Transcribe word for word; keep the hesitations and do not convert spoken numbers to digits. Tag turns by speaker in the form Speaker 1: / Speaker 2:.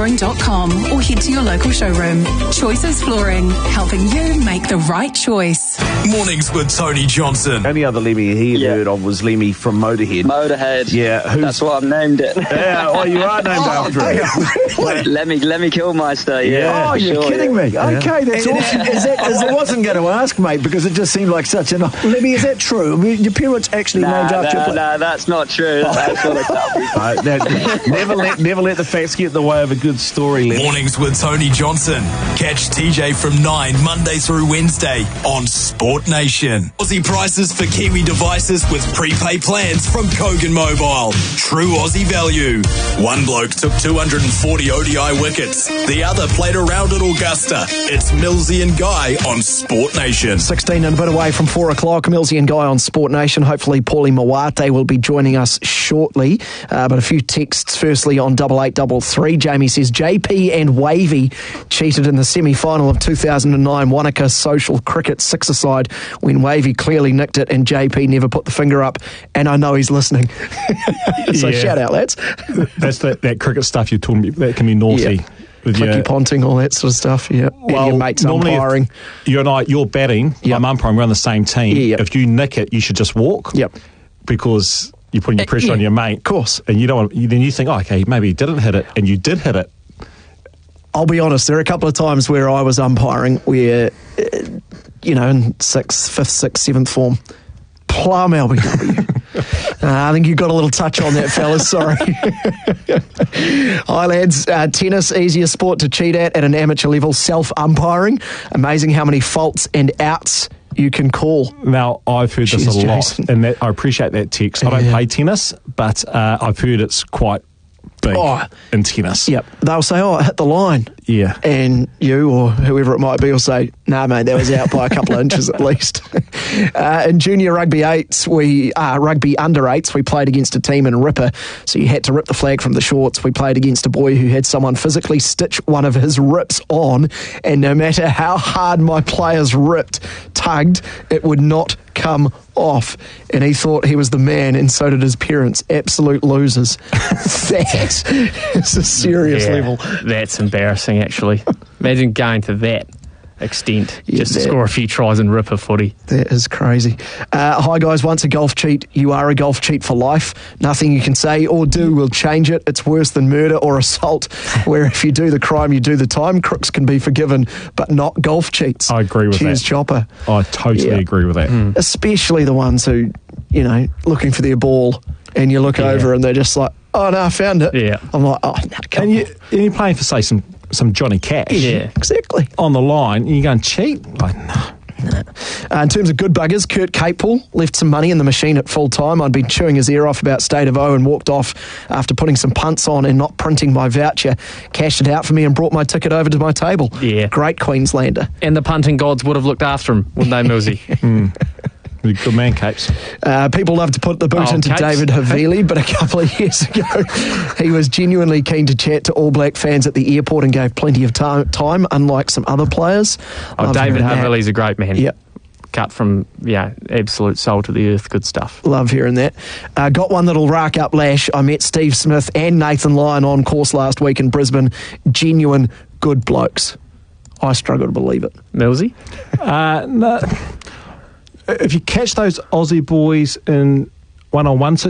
Speaker 1: flooring dot com or head to your local showroom. Choices Flooring, helping you make the right choice.
Speaker 2: Mornings with Tony Johnson.
Speaker 3: Only other Lemmy he had
Speaker 4: Yeah.
Speaker 3: heard of was Lemmy from Motorhead.
Speaker 4: Motorhead.
Speaker 3: Yeah, who's-
Speaker 4: That's what I've named it.
Speaker 3: Yeah, oh, you are named after him.
Speaker 4: Lemmy, Lemmy Kilmeister. Yeah.
Speaker 3: Yeah.
Speaker 5: Oh, you're
Speaker 4: sure,
Speaker 5: kidding
Speaker 4: yeah.
Speaker 5: me. Okay, that's awesome. Is that, is, I wasn't going to ask, mate, because it just seemed like such an... Lemmy, is that true? I mean, your parents actually
Speaker 4: Nah,
Speaker 5: named after
Speaker 4: nah,
Speaker 5: your...
Speaker 4: nah, that's not true. That's what I tell people.
Speaker 3: Uh, that, never let never let the facts get in the way of a good story, Lemmy.
Speaker 2: Mornings with Tony Johnson. Catch T J from nine, Monday through Wednesday on Sport Nation. Aussie prices for Kiwi devices with prepay plans from Kogan Mobile. True Aussie value. One bloke took two hundred forty O D I wickets. The other played around at Augusta. It's Millsy and Guy on Sport Nation.
Speaker 5: sixteen and a bit away from four o'clock. Millsy and Guy on Sport Nation. Hopefully, Paulie Mawate will be joining us shortly. Uh, but a few texts. Firstly, on double eight double three, Jamie says J P and Wavy cheated in the semi-final of two thousand nine Wanaka Social Cricket six-a-side when Wavy clearly nicked it and J P never put the finger up. And I know he's listening. So
Speaker 6: Yeah.
Speaker 5: shout out, lads.
Speaker 6: That's that, that cricket stuff you're talking about. That can be naughty.
Speaker 5: Yeah.
Speaker 6: With
Speaker 5: Clicky
Speaker 6: your-
Speaker 5: ponting, all that sort of stuff. Yeah.
Speaker 6: Well,
Speaker 5: and your mates
Speaker 6: normally
Speaker 5: umpiring.
Speaker 6: if you and I, you're batting,
Speaker 5: Yep.
Speaker 6: I'm umpiring, we're on the same team.
Speaker 5: Yeah, yep.
Speaker 6: If you nick it, you should just walk.
Speaker 5: Yep.
Speaker 6: Because you're putting your pressure
Speaker 5: yeah,
Speaker 6: on your mate.
Speaker 5: of course.
Speaker 6: And you don't want, then you think, oh, okay, maybe he didn't hit it, and you did hit it.
Speaker 5: I'll be honest, there are a couple of times where I was umpiring where, uh, you know, in sixth, fifth, sixth, seventh form, plum L B W. uh, I think you got a little touch on that, fellas. Sorry. Hi, lads. Uh, tennis, easier sport to cheat at at an amateur level. Self-umpiring. Amazing how many faults and outs you can call.
Speaker 6: Now, I've heard this
Speaker 5: Cheers,
Speaker 6: a lot,
Speaker 5: Jason.
Speaker 6: and that, I appreciate that text. I don't
Speaker 5: Yeah.
Speaker 6: play tennis, but uh, I've heard it's quite big
Speaker 5: Oh.
Speaker 6: in tennis.
Speaker 5: Yep. They'll say, oh, I hit the line.
Speaker 6: Yeah.
Speaker 5: And you or whoever it might be will say, nah, mate, that was out by a couple of inches at least. Uh, in junior rugby eights, we uh, rugby under eights, we played against a team in Ripper, so you had to rip the flag from the shorts. We played against a boy who had someone physically stitch one of his rips on, and no matter how hard my players ripped, tugged, it would not come off. And he thought he was the man, and so did his parents. Absolute losers. That is a serious
Speaker 7: Yeah,
Speaker 5: level.
Speaker 7: That's embarrassing, actually. Imagine going to that extent
Speaker 5: Yeah,
Speaker 7: just to
Speaker 5: that-
Speaker 7: score a few tries and rip a footy.
Speaker 5: That is crazy. Uh, hi, guys. Once a golf cheat, you are a golf cheat for life. Nothing you can say or do will change it. It's worse than murder or assault, where if you do the crime, you do the time. Crooks can be forgiven, but not golf cheats.
Speaker 6: I agree with
Speaker 5: Cheers,
Speaker 6: that.
Speaker 5: Chopper.
Speaker 6: I totally
Speaker 5: Yeah.
Speaker 6: agree with that.
Speaker 5: Especially the ones who, you know, looking for their ball, and you look over and they're just like, oh, no, I found it.
Speaker 7: Yeah.
Speaker 5: I'm like, oh, no, come
Speaker 6: And, you,
Speaker 5: on.
Speaker 6: and you're playing for, say, some, some Johnny Cash.
Speaker 7: Yeah.
Speaker 5: Exactly.
Speaker 6: On the line, and you go and cheat? Like, no.
Speaker 5: Uh, in terms of good buggers, Kurt Capel left some money in the machine at full time. I'd been chewing his ear off about State of O and walked off after putting some punts on and not printing my voucher. Cashed it out for me and brought my ticket over to my table.
Speaker 7: Yeah.
Speaker 5: Great Queenslander.
Speaker 7: And the punting gods would have looked after him, wouldn't they, Millsy?
Speaker 6: Good man, Capes.
Speaker 5: Uh, people love to put the boot
Speaker 7: Oh,
Speaker 5: into
Speaker 7: Capes.
Speaker 5: David Havili, but a couple of years ago, he was genuinely keen to chat to All Black fans at the airport and gave plenty of time, time unlike some other players.
Speaker 7: Oh,
Speaker 5: Love
Speaker 7: David
Speaker 5: hearing that.
Speaker 7: Havili's a great man.
Speaker 5: Yep.
Speaker 7: Cut from, yeah, absolute soul to the earth. Good stuff.
Speaker 5: Love hearing that. Uh, got one that'll rack up Lash. I met Steve Smith and Nathan Lyon on course last week in Brisbane. Genuine good blokes. I struggle to believe it.
Speaker 7: Millsy?
Speaker 6: Uh, no. If you catch those Aussie boys in one-on-one